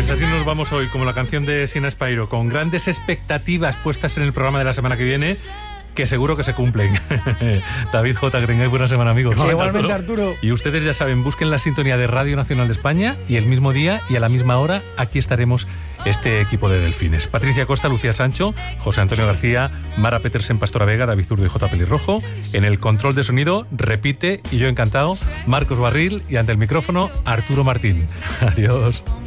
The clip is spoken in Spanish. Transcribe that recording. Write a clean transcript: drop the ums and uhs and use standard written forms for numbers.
Pues así nos vamos hoy, como la canción de Sina Spyro, con grandes expectativas puestas en el programa de la semana que viene, que seguro que se cumplen. David J. Grenguay, buena semana, amigos. Sí, igualmente, Arturo. Y ustedes ya saben, busquen la sintonía de Radio Nacional de España y el mismo día y a la misma hora aquí estaremos este equipo de delfines. Patricia Costa, Lucía Sancho, José Antonio García, Mara Petersen, Pastora Vega, David Zurdo y J. Pelirrojo. En el control de sonido, repite, y yo encantado, Marcos Barril, y ante el micrófono, Arturo Martín. Adiós.